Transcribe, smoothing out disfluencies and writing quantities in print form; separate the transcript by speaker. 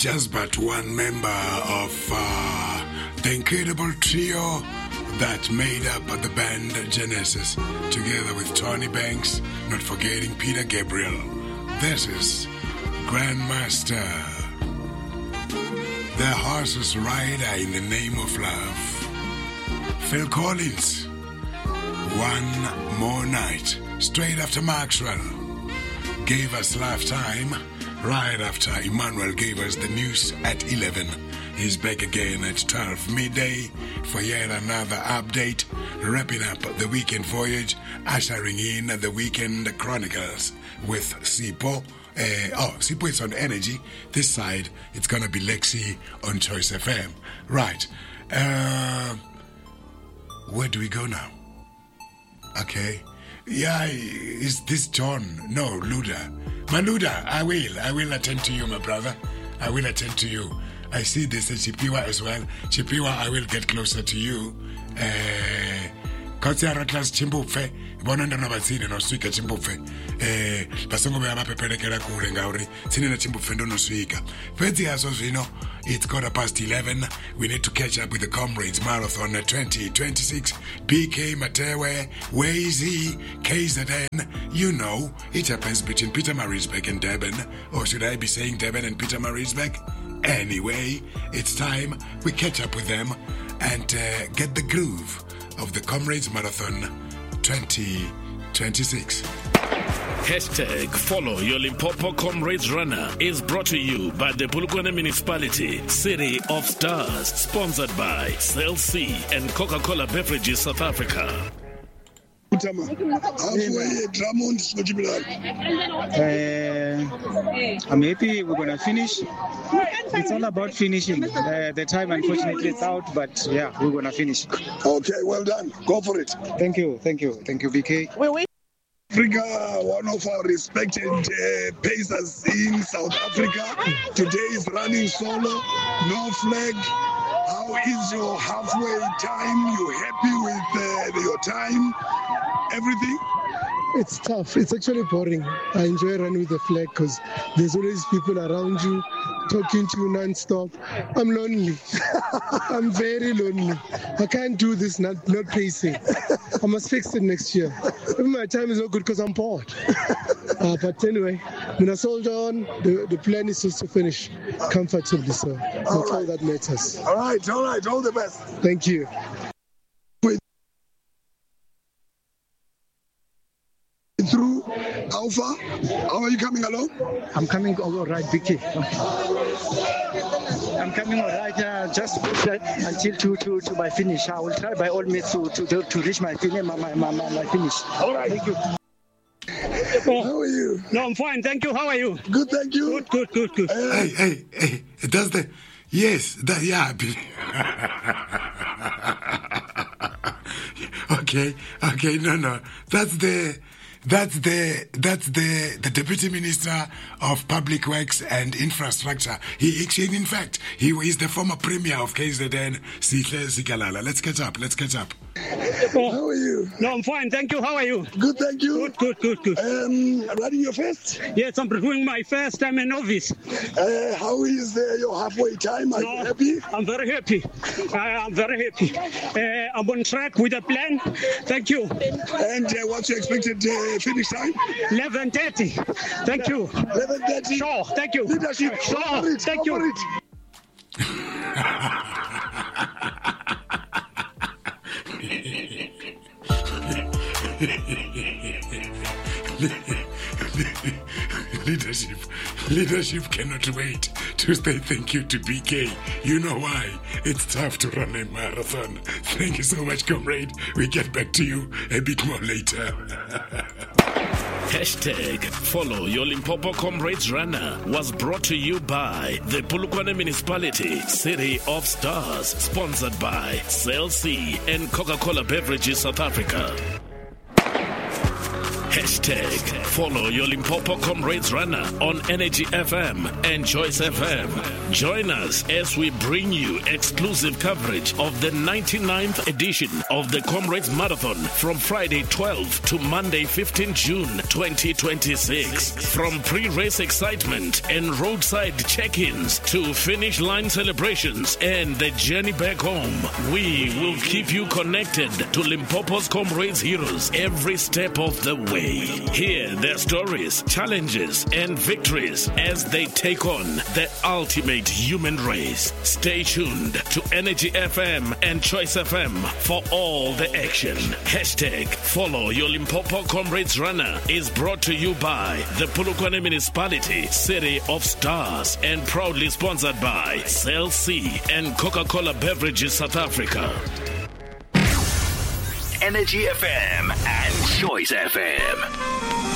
Speaker 1: just but one member of the incredible trio that made up the band Genesis, together with Tony Banks, not forgetting Peter Gabriel. This is Grandmaster, the horse's rider in the name of love. Phil Collins, One More Night, straight after Maxwell gave us Lifetime, right after Emmanuel gave us the news at 11. He's back again at 12 midday for yet another update, wrapping up the weekend voyage, ushering in the Weekend Chronicles with Sipo. Sipo is on Energy. This side, it's going to be Lexi on Choice FM. Right. Where do we go now? Okay. Yeah, is this John? No, Luda. Maluda, I will attend to you, my brother. I will attend to you. I see this at Chipiwa as well. Chipiwa, I will get closer to you. Kotsi Aratlas Chimbupfe, Bonanda Batsini, no Swika Chimbupfe. Pasongo Pepelekera Kure Gauri, Sinina Chimbupfe, no Swika. Petty as you know, it's 11:15. We need to catch up with the Comrades Marathon 2026. PK Matewe, Wazy, KZN. You know, it happens between Pietermaritzburg and Durban. Or should I be saying Durban and Pietermaritzburg? Anyway, it's time we catch up with them and get the groove of the Comrades Marathon 2026.
Speaker 2: Hashtag follow your Limpopo Comrades Runner is brought to you by the Polokwane Municipality, City of Stars, sponsored by Cell C and Coca-Cola Beverages South Africa.
Speaker 3: I'm happy we're going to finish. It's all about finishing. The time, unfortunately, it's out, but yeah, we're going to finish.
Speaker 4: Okay, well done. Go for it.
Speaker 3: Thank you, BK.
Speaker 4: Africa, one of our respected pacers in South Africa, today is running solo, no flag. How is your halfway time? You happy with your time? Everything?
Speaker 5: It's tough. It's actually boring. I enjoy running with the flag because there's always people around you talking to you non-stop. I'm lonely. I'm very lonely. I can't do this not pacing. I must fix it next year. Maybe my time is not good because I'm bored. But anyway, when I soldier on, the plan is just to finish comfortably. So that's all that matters.
Speaker 4: All right. All the best.
Speaker 5: Thank you.
Speaker 4: Through Alpha, how are you coming along?
Speaker 3: I'm coming all right, BK. I'm coming all right. Just until to my finish. I will try by all means to reach my finish.
Speaker 4: All right.
Speaker 3: Thank you.
Speaker 4: How are you?
Speaker 3: No, I'm fine. Thank you. How are you?
Speaker 4: Good, thank you.
Speaker 3: Good.
Speaker 1: Hey, does the... Yes, that, yeah. Okay, no. That's the Deputy Minister of Public Works and Infrastructure. He is the former Premier of KZN, Sihle Zikalala. Let's catch up.
Speaker 4: How are you?
Speaker 3: No, I'm fine. Thank you. How are you?
Speaker 4: Good, thank you.
Speaker 3: Good.
Speaker 4: Running your first?
Speaker 3: Yes, I'm doing my first time in office.
Speaker 4: How is your halfway time? Are you happy?
Speaker 3: I'm very happy. I'm I'm on track with the plan. Thank you.
Speaker 4: And what's your expected finish time?
Speaker 3: 11:30. Thank you.
Speaker 4: 11:30.
Speaker 3: Sure. Thank you.
Speaker 4: Leadership.
Speaker 3: Sure. Thank you.
Speaker 1: Leadership cannot wait to say thank you to BK. You know why? It's tough to run a marathon. Thank you so much, comrade. We get back to you a bit more later.
Speaker 2: Hashtag follow your Limpopo Comrades Runner was brought to you by the Polokwane Municipality, City of Stars, sponsored by Cell C and Coca-Cola Beverages South Africa. Follow your Limpopo Comrades Runner on Energy FM and Choice FM. Join us as we bring you exclusive coverage of the 99th edition of the Comrades Marathon from Friday 12 to Monday 15 June 2026. From pre-race excitement and roadside check-ins to finish line celebrations and the journey back home, we will keep you connected to Limpopo's Comrades heroes every step of the way. Hear their stories, challenges, and victories as they take on the ultimate human race. Stay tuned to Energy FM and Choice FM for all the action. Follow your Limpopo Comrades Runner is brought to you by the Polokwane Municipality, City of Stars, and proudly sponsored by Cell C and Coca-Cola Beverages South Africa.
Speaker 6: Energy FM and Choice FM.